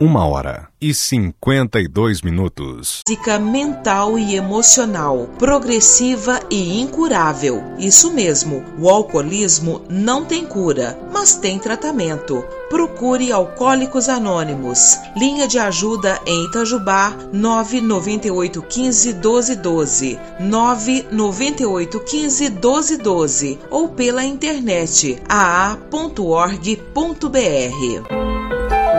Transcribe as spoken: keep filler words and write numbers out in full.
Uma hora e cinquenta e dois minutos. Física, mental e emocional, progressiva e incurável. Isso mesmo, o alcoolismo não tem cura, mas tem tratamento. Procure Alcoólicos Anônimos. Linha de ajuda em Itajubá, nove nove oito um cinco, doze doze, nove nove oito um cinco, doze doze ou pela internet a a ponto org ponto br.